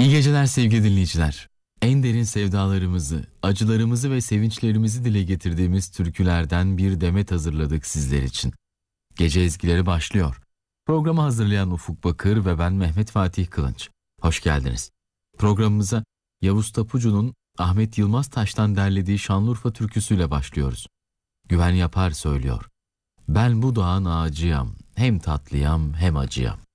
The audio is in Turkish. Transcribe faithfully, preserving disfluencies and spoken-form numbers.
İyi geceler sevgili dinleyiciler. En derin sevdalarımızı, acılarımızı ve sevinçlerimizi dile getirdiğimiz türkülerden bir demet hazırladık sizler için. Gece ezgileri başlıyor. Programı hazırlayan Ufuk Bakır ve ben Mehmet Fatih Kılınç. Hoş geldiniz. Programımıza Yavuz Tapucu'nun Ahmet Yılmaz Taş'tan derlediği Şanlıurfa türküsüyle başlıyoruz. Güven Yapar söylüyor. Ben bu dağın ağacıyam, hem tatlıyam hem acıyam.